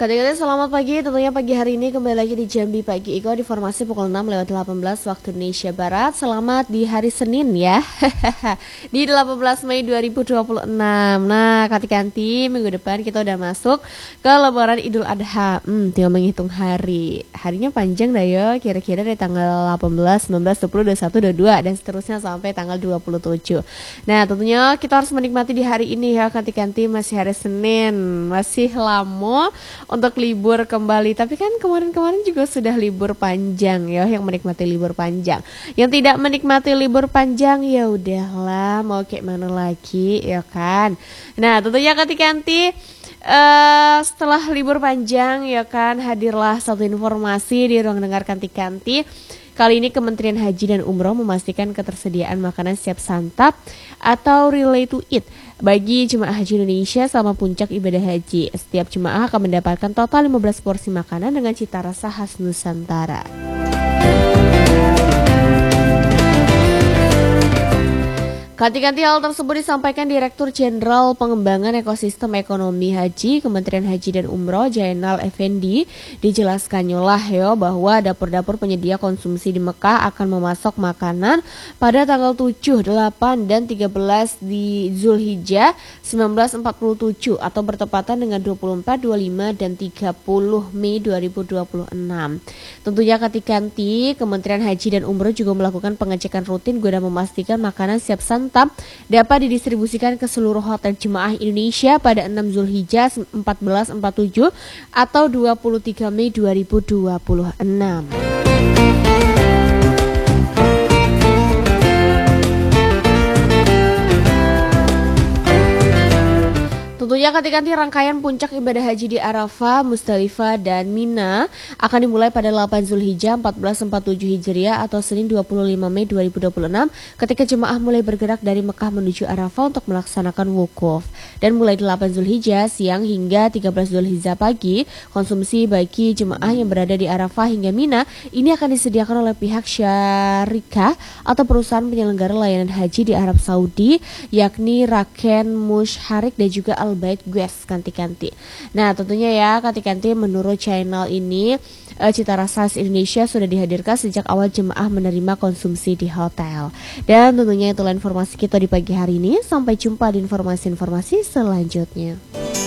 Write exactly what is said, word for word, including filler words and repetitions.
Kadang-kadang selamat pagi, tentunya pagi hari ini kembali lagi di Jambi Pagi Iko di formasi pukul enam lewat delapan belas waktu Indonesia Barat. Selamat di hari Senin ya, di delapan belas Mei dua ribu dua puluh enam. Nah, kanti-kanti minggu depan kita udah masuk ke Lebaran Idul Adha. Hmm, tinggal menghitung hari. Harinya panjang dah ya, kira-kira dari tanggal delapan belas, sembilan belas, dua puluh, dua puluh satu, dua puluh dua dan seterusnya sampai tanggal dua puluh tujuh. Nah, tentunya kita harus menikmati di hari ini ya, kanti-kanti masih hari Senin, masih lama untuk libur kembali. Tapi kan kemarin-kemarin juga sudah libur panjang ya, yang menikmati libur panjang. Yang tidak menikmati libur panjang ya udahlah, mau kayak mana lagi ya kan. Nah, tentunya kanti-kanti uh, setelah libur panjang ya kan, hadirlah satu informasi di ruang dengar kanti-kanti. Kali ini Kementerian Haji dan Umroh memastikan ketersediaan makanan siap santap atau relay to eat bagi jemaah haji Indonesia selama puncak ibadah haji. Setiap jemaah akan mendapatkan total lima belas porsi makanan dengan cita rasa khas Nusantara. Kanti-kanti hal tersebut disampaikan Direktur Jenderal Pengembangan Ekosistem Ekonomi Haji Kementerian Haji dan Umroh Jainal Effendi. Dijelaskannya lah ya bahwa dapur-dapur penyedia konsumsi di Mekah akan memasok makanan pada tanggal tujuh, delapan, dan tiga belas di Zulhijjah seribu sembilan ratus empat puluh tujuh atau bertepatan dengan dua puluh empat, dua puluh lima, dan tiga puluh Mei dua ribu dua puluh enam. Tentunya kanti-kanti Kementerian Haji dan Umroh juga melakukan pengecekan rutin guna memastikan makanan siap santap dapat didistribusikan ke seluruh hotel jemaah Indonesia pada enam Zulhijjah seribu empat ratus empat puluh tujuh atau dua puluh tiga Mei dua ribu dua puluh enam. Tentunya kanti-kanti rangkaian puncak ibadah haji di Arafah, Musdalifah, dan Mina akan dimulai pada delapan Zulhijjah seribu empat ratus empat puluh tujuh Hijriah atau Senin dua puluh lima Mei dua ribu dua puluh enam ketika jemaah mulai bergerak dari Mekah menuju Arafah untuk melaksanakan wukuf. Dan mulai delapan Zulhijjah siang hingga tiga belas Zulhijjah pagi, konsumsi bagi jemaah yang berada di Arafah hingga Mina ini akan disediakan oleh pihak syarikah atau perusahaan penyelenggara layanan haji di Arab Saudi, yakni Raken Mushharik dan juga Al Bait Guest kanti-kanti. Nah, tentunya ya kanti-kanti menurut channel ini uh, cita rasa khas Indonesia sudah dihadirkan sejak awal jemaah menerima konsumsi di hotel. Dan tentunya itulah informasi kita di pagi hari ini. Sampai jumpa di informasi-informasi selanjutnya.